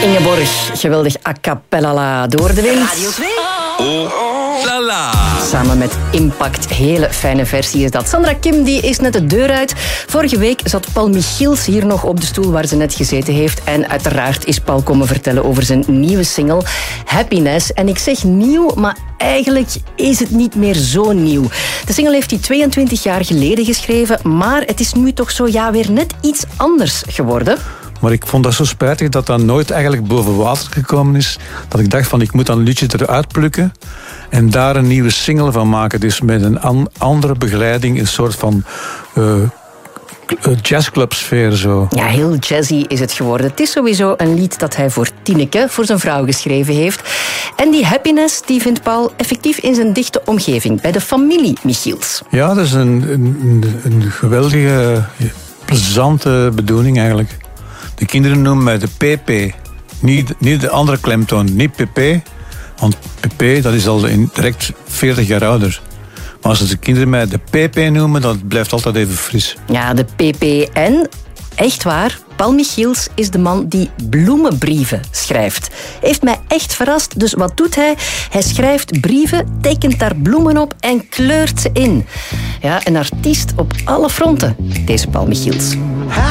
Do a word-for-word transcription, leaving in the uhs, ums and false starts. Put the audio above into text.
Ingeborg, geweldig a cappella door de wind. Radio twee. Oh, la la. Samen met Impact. Hele fijne versie is dat. Sandra Kim die is net de deur uit. Vorige week zat Paul Michiels hier nog op de stoel waar ze net gezeten heeft. En uiteraard is Paul komen vertellen over zijn nieuwe single Happiness. En ik zeg nieuw, maar eigenlijk is het niet meer zo nieuw. De single heeft hij tweeëntwintig jaar geleden geschreven. Maar het is nu toch zo ja weer net iets anders geworden. Maar ik vond dat zo spijtig dat dat nooit eigenlijk boven water gekomen is. Dat ik dacht van ik moet dan een liedje eruit plukken en daar een nieuwe single van maken. Dus met een an- andere begeleiding, een soort van uh, jazzclub-sfeer zo. Ja, heel jazzy is het geworden. Het is sowieso een lied dat hij voor Tineke, voor zijn vrouw, geschreven heeft. En die happiness die vindt Paul effectief in zijn dichte omgeving, bij de familie Michiels. Ja, dat is een, een, een geweldige, plezante bedoeling eigenlijk. De kinderen noemen mij de P P. Niet, niet de andere klemtoon, niet P P. Want P P, dat is al in direct veertig jaar ouder. Maar als de kinderen mij de P P noemen, dat blijft altijd even fris. Ja, de P P. En, echt waar, Paul Michiels is de man die bloemenbrieven schrijft. Heeft mij echt verrast, dus wat doet hij? Hij schrijft brieven, tekent daar bloemen op en kleurt ze in. Ja, een artiest op alle fronten, deze Paul Michiels.